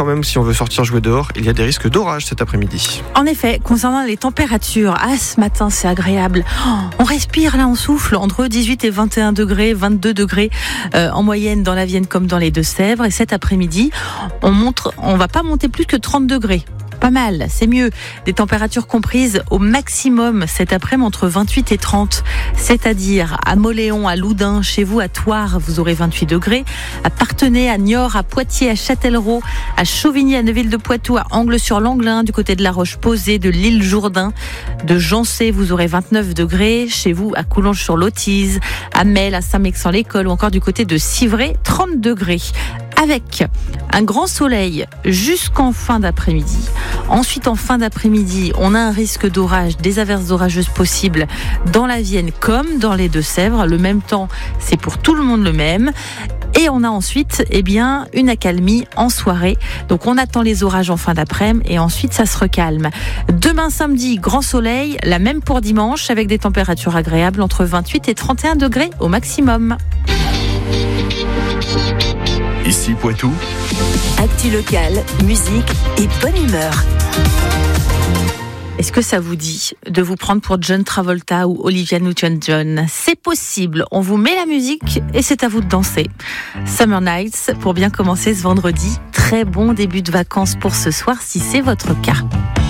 même, si on veut sortir jouer dehors, il y a des risques d'orage cet après-midi. En effet, concernant les températures, ce matin c'est agréable. On respire là, on souffle entre 18 et 21 degrés, 22 degrés en moyenne dans la Vienne comme dans les Deux-Sèvres. Et cet après-midi, on va pas monter plus que 30 degrés. Pas mal, c'est mieux. Des températures comprises au maximum cet après-midi entre 28 et 30. C'est-à-dire à Mauléon, à Loudun, chez vous, à Thouars, vous aurez 28 degrés. À Parthenay, à Niort, à Poitiers, à Châtellerault, à Chauvigny, à Neuville-de-Poitou, à Angles-sur-Langlin, du côté de La Roche-Posay, de l'île Jourdain, de Jancé, vous aurez 29 degrés. Chez vous, à Coulonges-sur-Lotise, à Mel, à Saint-Mexan-l'École ou encore du côté de Civray, 30 degrés. Avec un grand soleil jusqu'en fin d'après-midi. Ensuite, en fin d'après-midi, on a un risque d'orage, des averses orageuses possibles dans la Vienne comme dans les Deux-Sèvres. Le même temps, c'est pour tout le monde le même. Et on a ensuite, une accalmie en soirée. Donc, on attend les orages en fin d'après-midi et ensuite, ça se recalme. Demain, samedi, grand soleil, la même pour dimanche avec des températures agréables entre 28 et 31 degrés au maximum. Ici Poitou. Actu locale, musique et bonne humeur. Est-ce que ça vous dit de vous prendre pour John Travolta ou Olivia Newton-John ? C'est possible, on vous met la musique et c'est à vous de danser. Summer Nights pour bien commencer ce vendredi. Très bon début de vacances pour ce soir si c'est votre cas.